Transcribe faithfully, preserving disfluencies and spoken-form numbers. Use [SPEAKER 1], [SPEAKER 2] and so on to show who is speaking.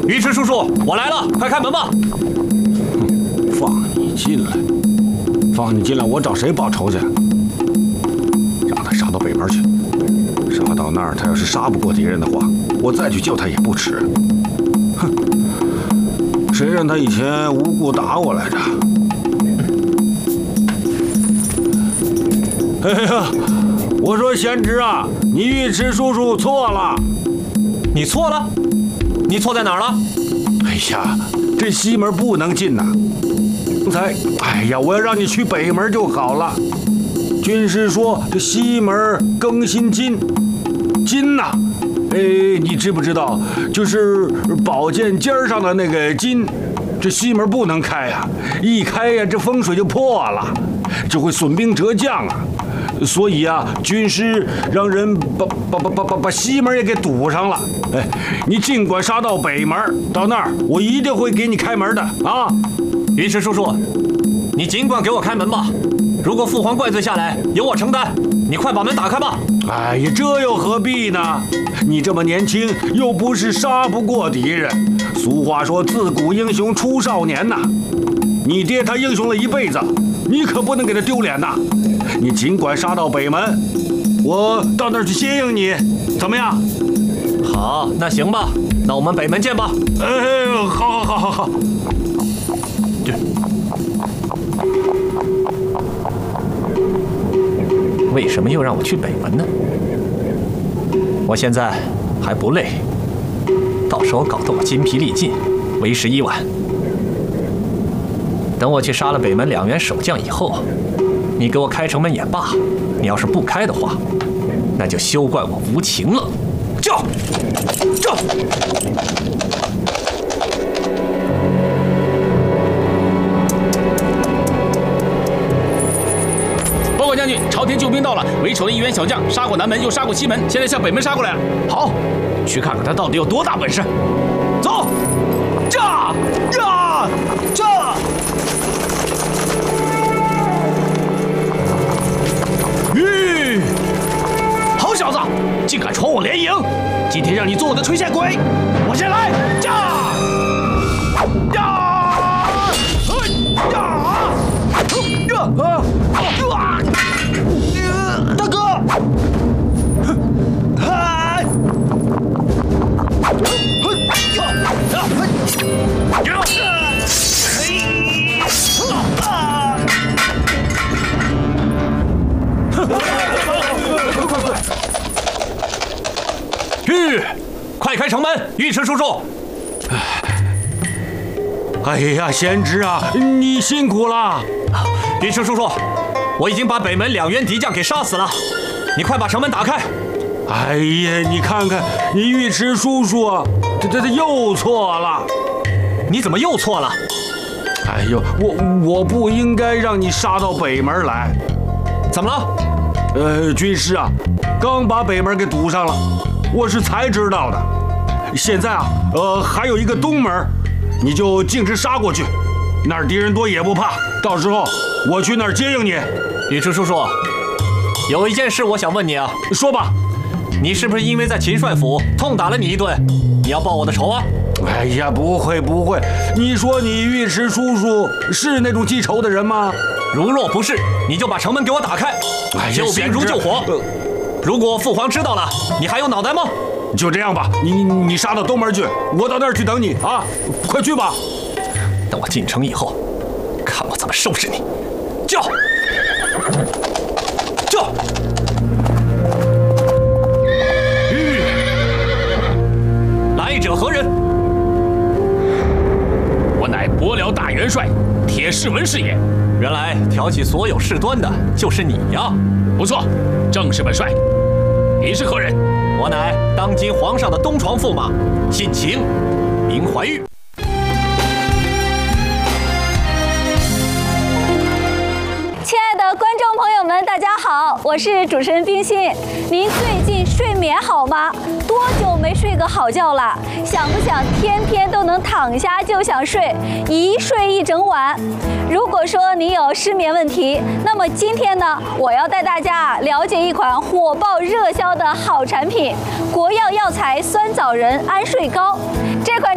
[SPEAKER 1] 尉迟叔叔，我来了，快开门吧！
[SPEAKER 2] 哼，放你进来，放你进来，我找谁报仇去？让他杀到北门去，杀到那儿，他要是杀不过敌人的话，我再去救他也不迟。哼，谁让他以前无故打我来着？哎呀，我说贤侄啊，你尉迟叔叔错了。
[SPEAKER 1] 你错了？你错在哪儿了？
[SPEAKER 2] 哎呀，这西门不能进呐！刚才，哎呀，我要让你去北门就好了。军师说这西门更新金，金呐，哎，你知不知道？就是宝剑尖上的那个金，这西门不能开呀，一开呀，这风水就破了，就会损兵折将啊。所以啊，军师让人把把把把把把西门也给堵上了。哎，你尽管杀到北门，到那儿我一定会给你开门的啊！
[SPEAKER 1] 尉迟叔叔，你尽管给我开门吧。如果父皇怪罪下来，由我承担。你快把门打开吧！
[SPEAKER 2] 哎呀，这又何必呢？你这么年轻，又不是杀不过敌人。俗话说，自古英雄出少年呐。你爹他英雄了一辈子，你可不能给他丢脸呐！你尽管杀到北门，我到那儿去接应你，怎么样？
[SPEAKER 1] 好，那行吧，那我们北门见吧。
[SPEAKER 2] 哎，好，好，好，好，好。
[SPEAKER 1] 这为什么又让我去北门呢？我现在还不累，到时候搞得我筋疲力尽，为时已晚。等我去杀了北门两员守将以后，你给我开城门也罢，你要是不开的话，那就休怪我无情了。叫，叫！
[SPEAKER 3] 报告将军，朝廷救兵到了，为首的一员小将杀过南门，又杀过西门，现在向北门杀过来了。好，去看看他到底有多大本事。走，炸，炸，炸！吁，好小子，竟敢闯我连营！今天让你做我的垂线鬼！我先来，炸！呀！呀！呀！啊！啊！大哥！嗨！
[SPEAKER 1] 吁，快开城门，尉迟叔叔！
[SPEAKER 2] 哎呀，贤侄啊，你辛苦了。
[SPEAKER 1] 尉迟叔叔，我已经把北门两员敌将给杀死了，你快把城门打开。
[SPEAKER 2] 哎呀，你看看你尉迟叔叔啊，这这这又错了。
[SPEAKER 1] 你怎么又错了？
[SPEAKER 2] 哎呦，我我不应该让你杀到北门来。
[SPEAKER 1] 怎么了？
[SPEAKER 2] 呃，军师啊，刚把北门给堵上了，我是才知道的。现在啊，呃，还有一个东门，你就径直杀过去，那儿敌人多也不怕。到时候我去那儿接应你。
[SPEAKER 1] 尉迟叔叔，有一件事我想问你啊。
[SPEAKER 2] 说吧。
[SPEAKER 1] 你是不是因为在秦帅府痛打了你一顿，你要报我的仇啊？
[SPEAKER 2] 哎呀，不会不会，你说你尉迟叔叔是那种记仇的人吗？
[SPEAKER 1] 如若不是，你就把城门给我打开。
[SPEAKER 2] 哎呀，
[SPEAKER 1] 救兵如救火。呃、如果父皇知道了，你还有脑袋吗？
[SPEAKER 2] 就这样吧，你你你杀到东门去，我到那儿去等你啊！快去吧。
[SPEAKER 1] 等我进城以后，看我怎么收拾你。叫，叫！来者何人？
[SPEAKER 3] 我乃伯辽大元帅铁士文是也。
[SPEAKER 1] 原来挑起所有事端的就是你呀！
[SPEAKER 3] 不错，正是本帅。你是何人？
[SPEAKER 1] 我乃当今皇上的东床驸马，姓秦，名怀玉。
[SPEAKER 4] 亲爱的观众朋友们，大家好，我是主持人冰心。您最近睡眠好吗？多久没睡个好觉了？想不想天天都能躺下就想睡，一睡一整晚？如果说你有失眠问题，那么今天呢，我要带大家了解一款火爆热销的好产品——国药药材酸枣仁安睡膏。这款